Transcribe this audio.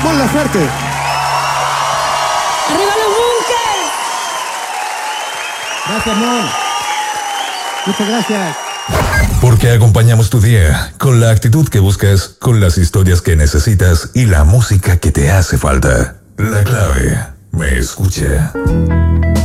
Mon Laferte. ¡Arriba los bunkers! Gracias, Mon. Muchas gracias. Porque acompañamos tu día con la actitud que buscas, con las historias que necesitas y la música que te hace falta. La clave, me escucha.